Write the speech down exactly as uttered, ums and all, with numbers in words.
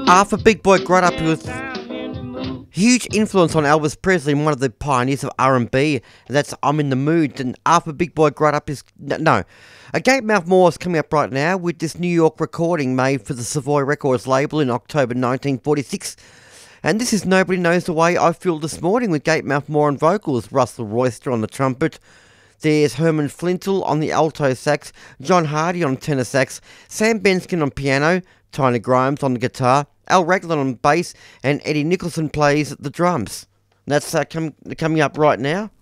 Arthur Big Boy Crudup, who was huge influence on Elvis Presley and one of the pioneers of R and B. And that's I'm in the Mood. And Arthur Big Boy Crudup is no. A Gatemouth More is coming up right now with this New York recording made for the Savoy Records label in October nineteen forty-six. And this is Nobody Knows the Way I Feel This Morning with Gatemouth More on vocals, Russell Royster on the trumpet. There's Herman Flintel on the alto sax, John Hardy on tenor sax, Sam Benskin on piano, Tiny Grimes on the guitar, Al Raglan on bass, and Eddie Nicholson plays the drums. And that's uh, com- coming up right now.